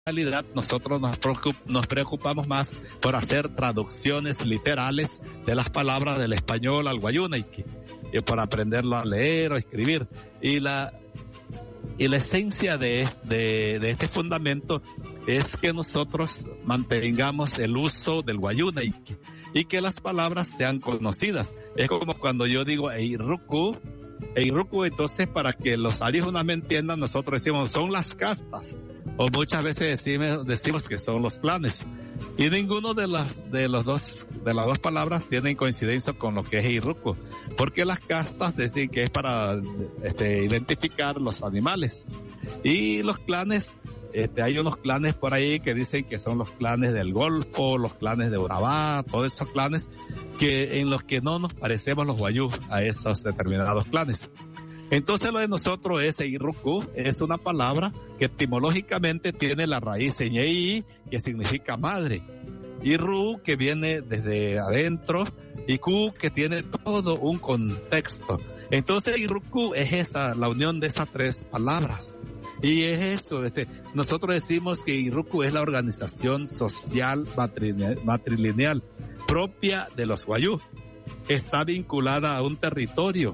realidad nosotros nos preocupamos más por hacer traducciones literales de las palabras del español al guayúnaiqui, y por aprenderlo a leer o escribir. Y la esencia de este fundamento es que nosotros mantengamos el uso del guayúnaiqui y que las palabras sean conocidas. Es como cuando yo digo Eiruku, entonces para que los aríjunas me entiendan, nosotros decimos son las castas, o muchas veces decimos que son los clanes, y ninguno de las dos palabras tienen coincidencia con lo que es Eiruku, porque las castas dicen que es para identificar los animales, y los clanes, hay unos clanes por ahí que dicen que son los clanes del Golfo, los clanes de Urabá, todos esos clanes en los que no nos parecemos los guayú a esos determinados clanes. Entonces lo de nosotros es Eiruku, es una palabra que etimológicamente tiene la raíz en Ei, que significa madre, y Ru, que viene desde adentro, y Ku, que tiene todo un contexto. Entonces Eiruku es la unión de esas tres palabras. Y es eso, nosotros decimos que Eiruku es la organización social matrilineal propia de los guayú. Está vinculada a un territorio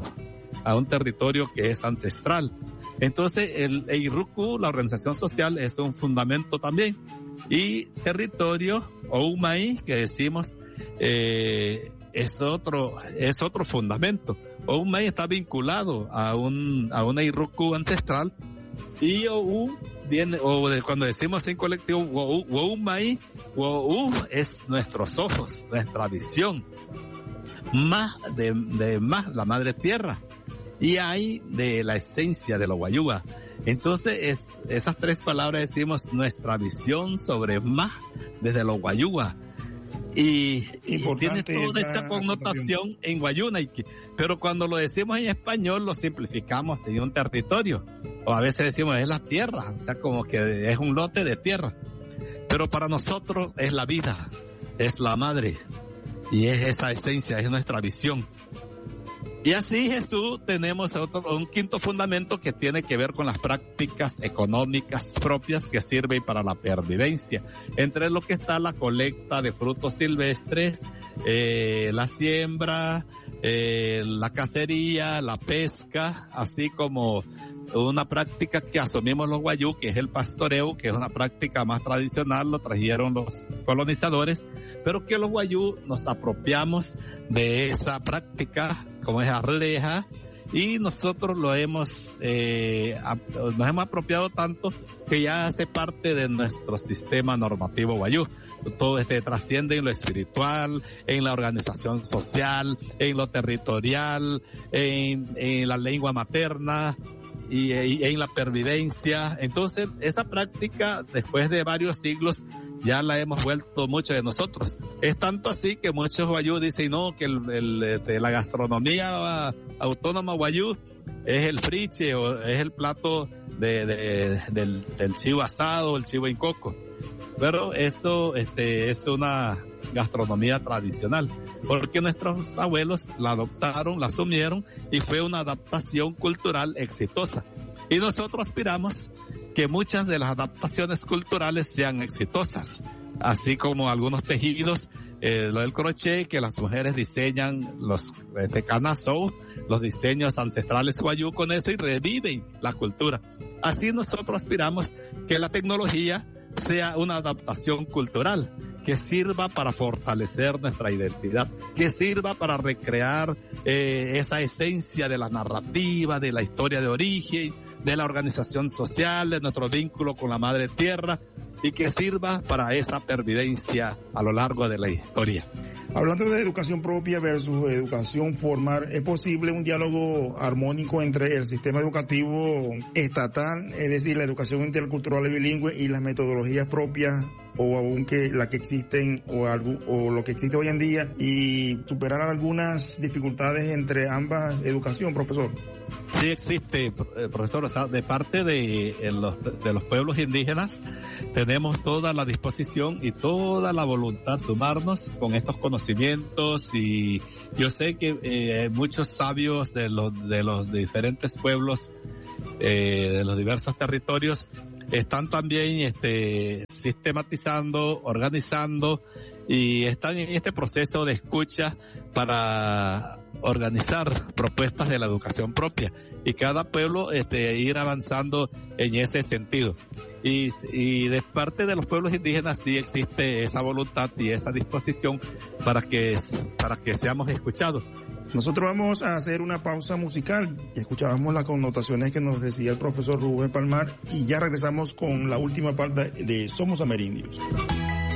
que es ancestral. Entonces el Eiruku, la organización social, es un fundamento también. Y territorio, o Umai, que decimos, es otro fundamento. O Umai está vinculado a un Eiruku ancestral. Y viene, cuando decimos en colectivo, Woumai, es nuestros ojos, nuestra visión, más la madre tierra, y hay de la esencia de los guayúa. Entonces esas tres palabras decimos nuestra visión sobre más desde los guayúa. Y tiene toda esa connotación en guayúnaiqui, pero cuando lo decimos en español lo simplificamos en un territorio, o a veces decimos es la tierra, o sea, como que es un lote de tierra, pero para nosotros es la vida, es la madre, y es esa esencia, es nuestra visión. Y así, Jesús, tenemos un quinto fundamento que tiene que ver con las prácticas económicas propias que sirven para la pervivencia, entre lo que está la colecta de frutos silvestres, la siembra, la cacería, la pesca, así como una práctica que asumimos los guayú, que es el pastoreo, que es una práctica más tradicional, lo trajeron los colonizadores, pero que los guayú nos apropiamos de esa práctica, como es arleja, y nosotros nos hemos apropiado tanto que ya hace parte de nuestro sistema normativo guayú. Todo trasciende en lo espiritual, en la organización social, en lo territorial, en la lengua materna y en la pervivencia. Entonces, esa práctica, después de varios siglos, ya la hemos vuelto mucho de nosotros. Es tanto así que muchos guayú dicen, no, que la gastronomía autónoma guayú es el friche, o es el plato del chivo asado, el chivo en coco. Pero esto es una gastronomía tradicional, porque nuestros abuelos la adoptaron, la asumieron, y fue una adaptación cultural exitosa. Y nosotros aspiramos que muchas de las adaptaciones culturales sean exitosas, así como algunos tejidos, lo del crochet, que las mujeres diseñan los canasou, los diseños ancestrales guayú con eso, y reviven la cultura. Así nosotros aspiramos que la tecnología sea una adaptación cultural, que sirva para fortalecer nuestra identidad, que sirva para recrear esa esencia de la narrativa, de la historia de origen, de la organización social, de nuestro vínculo con la madre tierra, y que sirva para esa pervivencia a lo largo de la historia. Hablando de educación propia versus educación formal, ¿es posible un diálogo armónico entre el sistema educativo estatal, es decir, la educación intercultural y bilingüe, y las metodologías propias, o aunque la que existen, o lo que existe hoy en día, y superar algunas dificultades entre ambas educación, profesor? Sí existe, profesor. O sea, de parte de los pueblos indígenas tenemos toda la disposición y toda la voluntad de sumarnos con estos conocimientos, y yo sé que muchos sabios de los diferentes pueblos, de los diversos territorios, están también sistematizando, organizando, y están en este proceso de escucha para organizar propuestas de la educación propia, y cada pueblo ir avanzando en ese sentido. Y de parte de los pueblos indígenas sí existe esa voluntad y esa disposición para que seamos escuchados. Nosotros vamos a hacer una pausa musical. Escuchábamos las connotaciones que nos decía el profesor Rubén Palmar y ya regresamos con la última parte de Somos Amerindios.